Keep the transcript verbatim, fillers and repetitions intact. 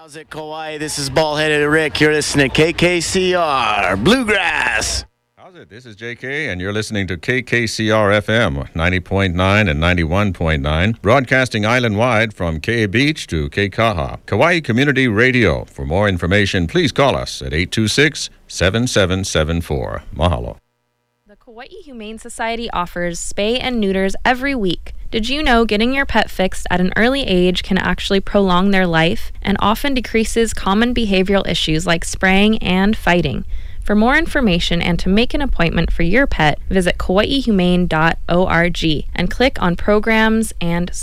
How's it, Kauai? This is Bald-Headed Rick. You're listening to K K C R Bluegrass. How's it? This is J K, and you're listening to K K C R F M, ninety point nine and ninety-one point nine, broadcasting island-wide from K Beach to K Kaha. Kauai Community Radio. For more information, please call us at eight two six, seven seven seven four. Mahalo. The Kauai Humane Society offers spay and neuters every week. Did you know getting your pet fixed at an early age can actually prolong their life and often decreases common behavioral issues like spraying and fighting? For more information and to make an appointment for your pet, visit kauai humane dot org and click on Programs and